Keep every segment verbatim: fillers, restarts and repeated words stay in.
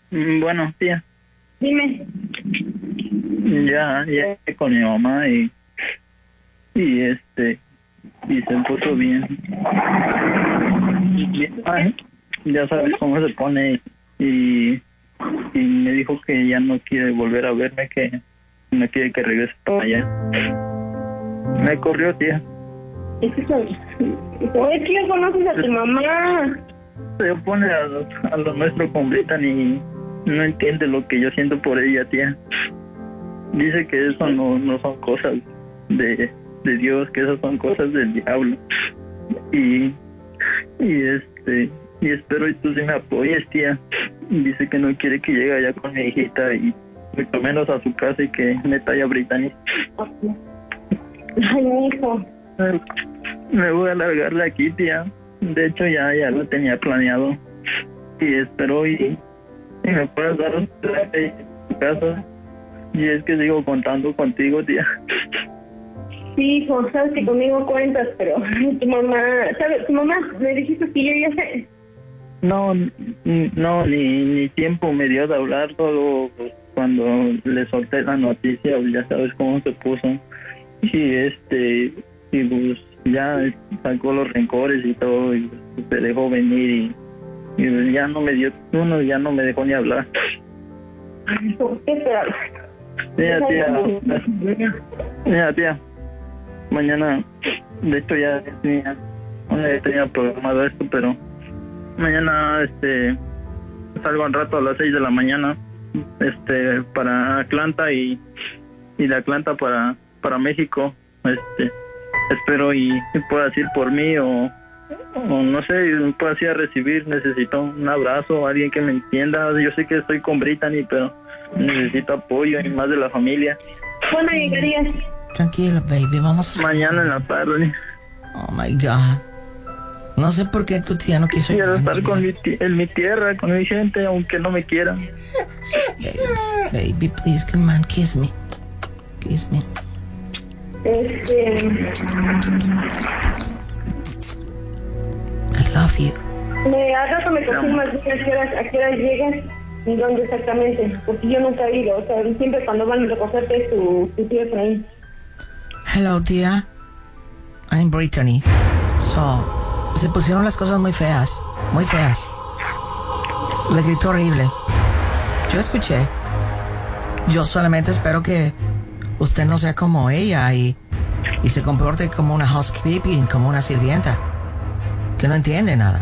Mm, Bueno, tía, Dime. ya, ya hablé con mi mamá y, y este, y se puso bien. Y- ay, ya sabes cómo se pone y, y me dijo que ya no quiere volver a verme, que no quiere que regrese para allá. Me corrió, tía. Es que, es que ya conoces a tu mamá. Se opone a lo, a lo nuestro con Brittany y no entiende lo que yo siento por ella, tía. Dice que eso no, no son cosas de, de Dios, que esas son cosas del diablo. Y, y este, y espero y tú sí me apoyes, tía. Dice que no quiere que llegue allá con mi hijita y mucho menos a su casa y que meta allá a Brittany. Ay, mi hijo. Me voy a largar de aquí, tía. De hecho, ya, ya lo tenía planeado. Y espero y, y me puedas dar un traje en tu casa. Y es que sigo contando contigo, tía. Sí, hijo, sabes que conmigo cuentas, pero tu mamá, ¿sabes? Tu mamá me dijiste que yo ya sé. No, n- no, ni, ni tiempo me dio de hablar, solo pues, cuando le solté la noticia, ya sabes cómo se puso. Y este, y pues ya sacó los rencores y todo, y pues, se dejó venir y, y ya no me dio, uno ya no me dejó ni hablar. ¿Por qué esperar? Mira, tía, mira, tía, mañana, de hecho ya tenía, no ya tenía programado esto, pero mañana, este, salgo al rato a las seis de la mañana, este, para Atlanta y, y de Atlanta para, para México, este, espero y, y puedas ir por mí o, o no sé, me puedas ir a recibir, necesito un abrazo, alguien que me entienda, yo sé que estoy con Brittany, pero necesito apoyo y más de la familia. ¿Cuándo llegarías? Tranquilo, baby, vamos a... Mañana en la tarde. Oh, my God. No sé por qué tu tía no quiso Quiero ayudarnos, estar con mira. mi, ti- en mi tierra, con mi gente, aunque no me quieran. Baby, baby, please, come on, kiss me. Kiss me. Este, I love you. me, al rato me confirmas bien a qué horas, a qué horas llegas y dónde exactamente, porque yo nunca he ido, o sea, siempre cuando van a recogerte es tu, tu tío Efraín. Hello, tía. I'm Brittany. So, se pusieron las cosas muy feas, muy feas. Le gritó horrible. Yo escuché. Yo solamente espero que usted no sea como ella y, y se comporte como una housekeeping, como una sirvienta, que no entiende nada.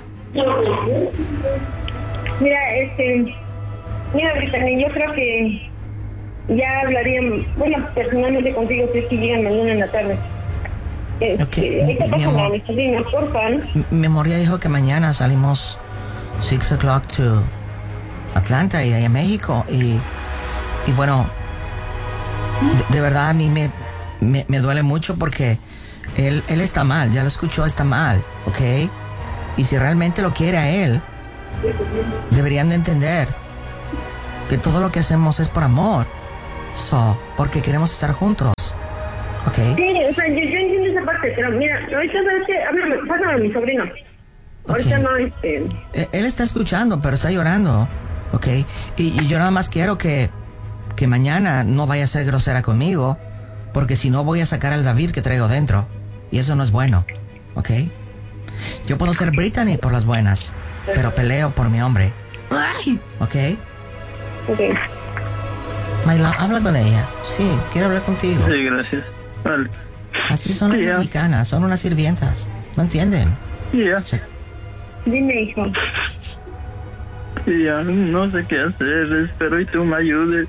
Mira, este, mira, Brittany, yo creo que ya hablarían, bueno, personalmente contigo si es que llegan mañana en la tarde. Este, Ok, mi- esta mi pasa amor. a mi sobrina, porfa, ¿no? M- Mi amor ya dijo que mañana salimos six o'clock to Atlanta y de ahí a México y, y bueno, de, de verdad a mí me, me, me duele mucho porque él, él está mal, ya lo escuchó, está mal, ¿ok? Y si realmente lo quiere a él, deberían de entender que todo lo que hacemos es por amor, so, porque queremos estar juntos, ¿ok? Sí, o sea, yo, yo entiendo esa parte, pero mira, ahorita sabes que, háblame, pásame a mi sobrino. Ahorita Ok. no, este, Eh, Él está escuchando, pero está llorando, ¿ok? Y, y yo nada más quiero que, que mañana no vaya a ser grosera conmigo, porque si no voy a sacar al David que traigo dentro, y eso no es bueno, ¿ok? Yo puedo ser Brittany por las buenas, pero peleo por mi hombre, ¿ok? ok. Mayla, habla con ella. Sí, quiero hablar contigo. Sí, gracias. Vale. Así son las Sí, ya. mexicanas, son unas sirvientas, ¿no entienden? Sí, ya. Se- Dime, hijo. Sí, ya. No sé qué hacer. Espero y tú me ayudes.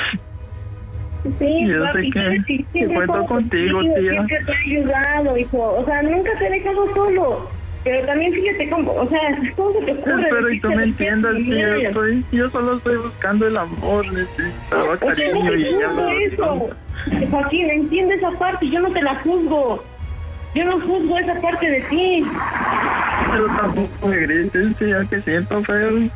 Sí, Yo papi, sé que- sabes que siempre cuento todo contigo, tía. Siempre te he ayudado, hijo. O sea, nunca te he dejado solo. Pero también fíjate cómo, o sea, ¿cómo se te ocurre? Espero y tú me decirte entiendas, lo que tía. quieres? Estoy, yo solo estoy buscando el amor. Necesitaba O sea, no cariño te y ella juzgo me lo eso. Joaquín, entiende esa parte, yo no te la juzgo. Yo no juzgo esa parte de ti. Pero tampoco me grites, tía, que siento feo.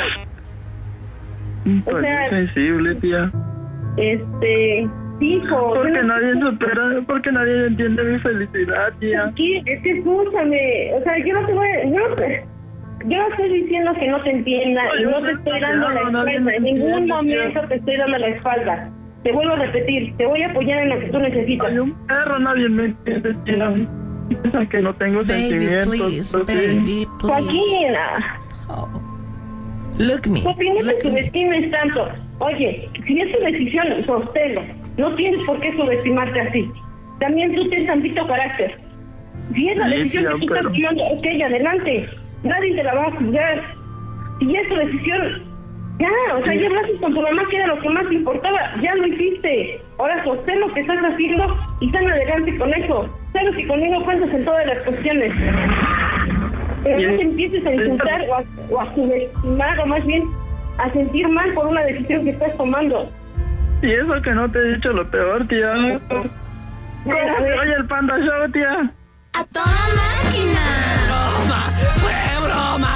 Estoy sea, muy sensible, tía. Este, hijo. Porque yo no- nadie supera, porque nadie entiende mi felicidad, tía. ¿Qué? Es que escúchame. O sea, yo no te voy a... Yo no te... yo no estoy diciendo que no te entienda y no te estoy dando la espalda. En ningún momento te estoy dando la espalda. Te vuelvo a repetir, te voy a apoyar en lo que tú necesitas. Soy un perro, nadie me entiende, tía. Piensan que no tengo Baby, sentimientos. please, ¿sí? baby, please. Joaquín, Oh. Look me. Joaquín, no Look te me. subestimes tanto. Oye, si es tu decisión, sosténlo. No tienes por qué subestimarte así. También tú tienes tantito carácter. Si es la Sí, decisión tía, que tú pero- estás tomando, ok, adelante. Nadie te la va a juzgar. Si ya es tu decisión, ya, o sea, ya hablaste con tu mamá, que era lo que más te importaba. Ya lo hiciste. Ahora sostén lo que estás haciendo y sal adelante con eso. Sabes que conmigo cuentas en todas las cuestiones. Pero no te empieces a insultar o a, o a subestimar, o más bien a sentir mal por una decisión que estás tomando. Y eso que no te he dicho lo peor, tía. Oye, el Panda Show, tía. ¡A toda máquina! ¡Broma! ¡Fue broma!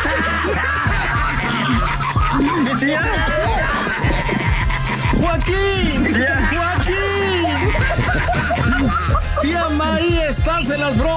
Tía. ¡Joaquín! Tía. ¡Joaquín! Tía María, estás en las bromas.